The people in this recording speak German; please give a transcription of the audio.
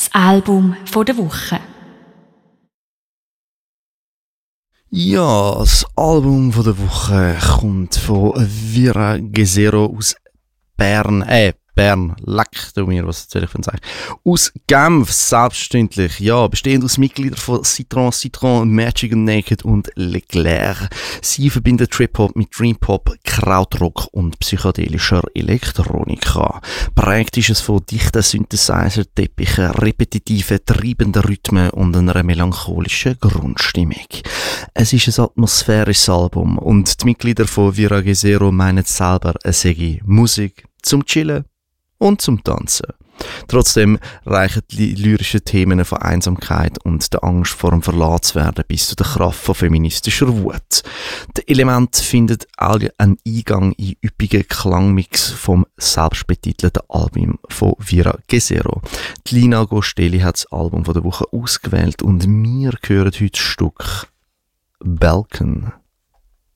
Das Album der Woche. Ja, das Album der Woche kommt von Vira Gezero aus Bern, leck du mir, was soll ich denn sagen? Aus Genf, selbstverständlich, ja, bestehend aus Mitgliedern von Citron, Magic and Naked und Leclerc. Sie verbindet Trip-Hop mit Dream-Pop, Krautrock und psychedelischer Elektronika. Prägt ist es von dichten Synthesizer-Teppichen, repetitiven, treibenden Rhythmen und einer melancholischen Grundstimmung. Es ist ein atmosphärisches Album und die Mitglieder von Vira Gezero meinen selber, es sei Musik zum Chillen und zum Tanzen. Trotzdem reichen die lyrischen Themen von Einsamkeit und der Angst vor dem Verlassen bis zu der Kraft von feministischer Wut. Das Element findet alle einen Eingang in üppigen Klangmix vom selbstbetitelten Album von Vira Gezero. Die Lina Gostelli hat das Album der Woche ausgewählt und wir hören heute das Stück Balkan.